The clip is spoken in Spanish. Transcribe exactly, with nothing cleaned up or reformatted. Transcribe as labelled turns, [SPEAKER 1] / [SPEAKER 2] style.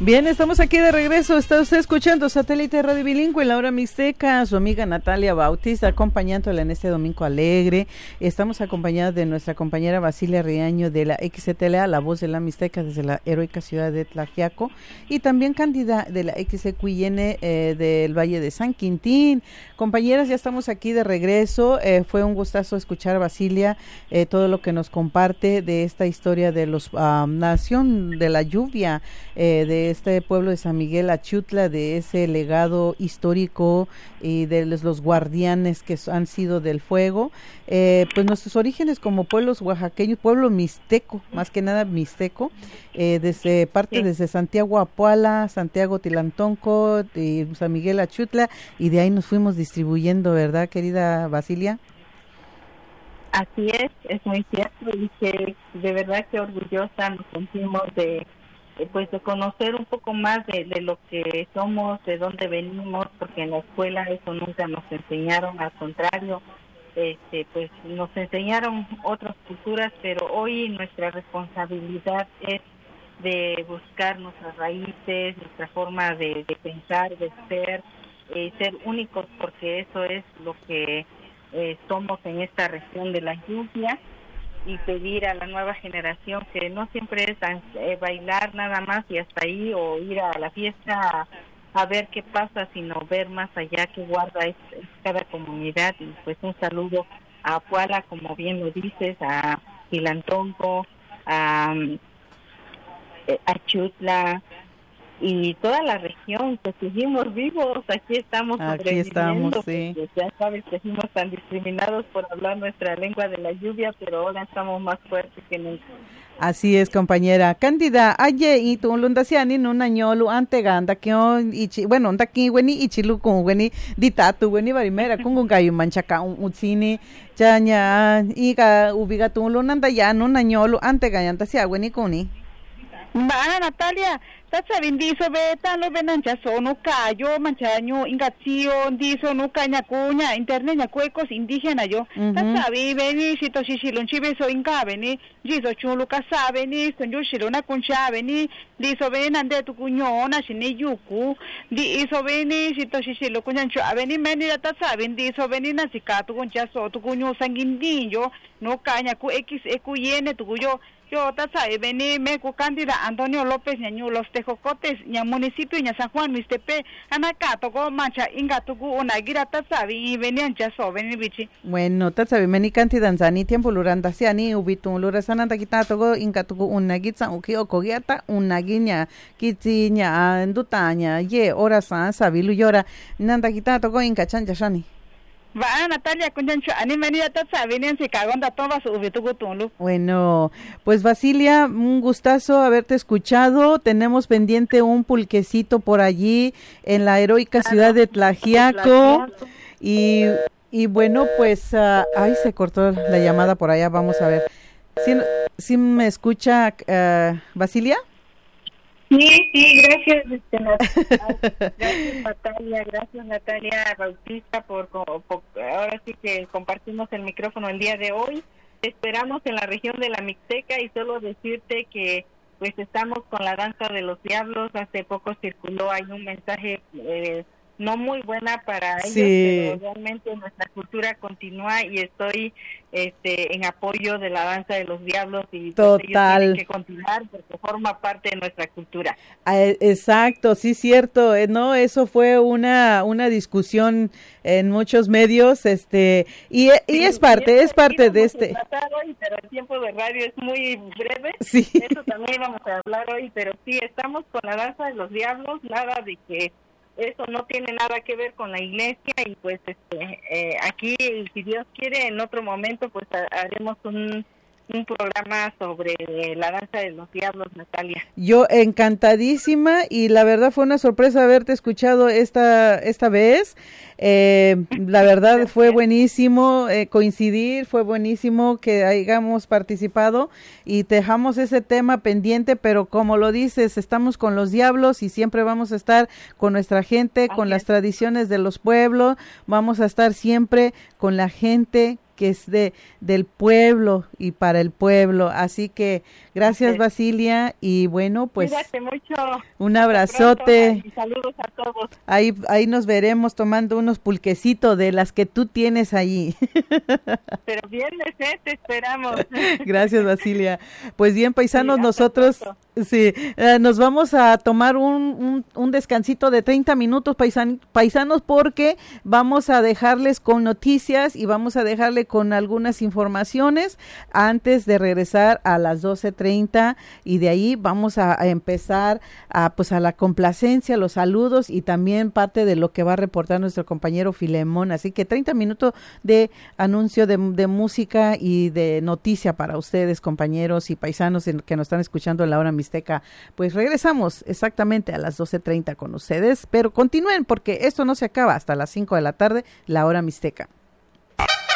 [SPEAKER 1] Bien, estamos aquí de regreso. Está usted escuchando Satélite Radio Bilingüe, la hora mixteca, su amiga Natalia Bautista, acompañándola en este domingo alegre. Estamos acompañados de nuestra compañera Basilia Riaño de la X C T L A, la voz de la mixteca desde la heroica ciudad de Tlaxiaco, y también Cándida de la X C Q I N eh, del Valle de San Quintín. Compañeras, ya estamos aquí de regreso. Eh, fue un gustazo escuchar a Basilia, eh, todo lo que nos comparte de esta historia de los uh, Nación de la Lluvia, eh, de este pueblo de San Miguel Achutla, de ese legado histórico y de los, los guardianes que han sido del fuego. Eh, pues nuestros orígenes como pueblos oaxaqueños, pueblo mixteco, más que nada mixteco, eh, desde parte sí. desde Santiago Apuala, Santiago Tilantonco, de San Miguel Achutla, y de ahí nos fuimos distribuyendo, ¿verdad, querida Basilia?
[SPEAKER 2] Así es, es muy cierto, y que de verdad que orgullosa nos sentimos de pues de conocer un poco más de, de lo que somos, de dónde venimos, porque en la escuela eso nunca nos enseñaron, al contrario, este pues nos enseñaron otras culturas, pero hoy nuestra responsabilidad es de buscar nuestras raíces, nuestra forma de, de pensar, de ser, eh, ser únicos, porque eso es lo que eh, somos en esta región de la lluvia, y pedir a la nueva generación que no siempre es eh, bailar nada más y hasta ahí, o ir a la fiesta a, a ver qué pasa, sino ver más allá qué guarda es, es cada comunidad. Y pues un saludo a Apuala, como bien lo dices, a Tilantonco, a, a Chutla y toda la región, que seguimos vivos, aquí estamos
[SPEAKER 1] aquí estamos, sí.
[SPEAKER 2] Ya sabes que fuimos tan discriminados por hablar nuestra lengua de la lluvia, pero ahora estamos más fuertes que nunca.
[SPEAKER 1] Así es, compañera. Cándida, aye y tu lundasiani no nañolu antega anda que ichi, bueno, anda aquí weni ichilu con weni ditatu weni barimera con un gallo manchaca un utsini chaña y ga ubiga tu lunanda ya no nañolu antega anda sia weni koni.
[SPEAKER 3] Mana Natalia, tatsa bindiso beta lo benancha sono cayo manchaño ingatio diso no caña cuña internet nya cuecos indígena yo tatsa vi beni sito shishilon chibe so inga beni jiso chulu casa beni sonjo shilona kuncha beni diso benande tu cuño na shini yuku di iso beni sito shishilo kuñan chu beni meni tatsa bindiso beni na sikatu kuncha so tu cuño sanguindillo no caña cu x eqn tu cuyo yo tatsa beni me cu Cándida Antonio López ñañu los tejocotes ña municipio ña San Juan Mixtepe anaka toco mancha inga tuku una gira tatsa y venían ya so veni bichi.
[SPEAKER 1] Bueno, tatsa meni Cándida Danzani tiempo luranda siani ubitu lurasananda kita toco inga tuku una gitsa uki okogiata una giña kitiña andutaña ye ora san sabilu yora nanda kita toco inga chanja shani.
[SPEAKER 3] Va Natalia Kunchanchu animenida tatsa vienen se cagonda todas ubitugu tunlu.
[SPEAKER 1] Bueno, pues Basilia, un gustazo haberte escuchado. Tenemos pendiente un pulquecito por allí en la heroica claro. ciudad de Tlaxiaco y y bueno, pues uh, ay, se cortó la llamada por allá, vamos a ver. ¿Sí, sí me escucha uh, Basilia?
[SPEAKER 2] Sí, sí, gracias, este, gracias Natalia, gracias Natalia Bautista por, por, ahora sí que compartimos el micrófono el día de hoy. Esperamos en la región de la Mixteca y solo decirte que pues estamos con la danza de los diablos. Hace poco circuló ahí un mensaje eh, no muy buena para ellos, sí. pero realmente nuestra cultura continúa y estoy este en apoyo de la danza de los diablos y
[SPEAKER 1] total
[SPEAKER 2] pues, ellos tienen que continuar porque forma parte de nuestra cultura.
[SPEAKER 1] Ah, exacto, sí, cierto, eh, no, eso fue una una discusión en muchos medios, este y, y sí, es parte, es parte de este.
[SPEAKER 2] Hoy, pero el tiempo de radio es muy breve.
[SPEAKER 1] Sí.
[SPEAKER 2] Eso también vamos a hablar hoy, pero sí estamos con la danza de los diablos, nada de que eso no tiene nada que ver con la iglesia y pues este eh, aquí, si Dios quiere, en otro momento pues haremos un un programa sobre la danza de los diablos, Natalia.
[SPEAKER 1] Yo encantadísima y la verdad fue una sorpresa haberte escuchado esta esta vez. Eh, la verdad fue buenísimo eh, coincidir, fue buenísimo que hayamos participado y dejamos ese tema pendiente, pero como lo dices, estamos con los diablos y siempre vamos a estar con nuestra gente, con las tradiciones de los pueblos, vamos a estar siempre con la gente que es de del pueblo y para el pueblo, así que Gracias,
[SPEAKER 2] Sí.
[SPEAKER 1] Basilia, y bueno, pues
[SPEAKER 2] Cuídate mucho.
[SPEAKER 1] un
[SPEAKER 2] Hasta
[SPEAKER 1] abrazote.
[SPEAKER 2] pronto, y saludos a todos.
[SPEAKER 1] Ahí, ahí nos veremos tomando unos pulquecitos de las que tú tienes allí.
[SPEAKER 2] Pero viernes, ¿eh? Te esperamos.
[SPEAKER 1] Gracias, Basilia. Pues bien, paisanos,
[SPEAKER 2] Sí, hasta
[SPEAKER 1] nosotros
[SPEAKER 2] pronto.
[SPEAKER 1] sí, eh, nos vamos a tomar un, un, un descansito de treinta minutos, paisan, paisanos, porque vamos a dejarles con noticias y vamos a dejarle con algunas informaciones antes de regresar a las doce treinta, y de ahí vamos a, a empezar a, pues a la complacencia, los saludos y también parte de lo que va a reportar nuestro compañero Filemón. Así que treinta minutos de anuncio de, de música y de noticia para ustedes, compañeros y paisanos en, que nos están escuchando en la hora mixteca. Pues regresamos exactamente a las doce treinta con ustedes, pero continúen porque esto no se acaba hasta las cinco de la tarde, la hora mixteca.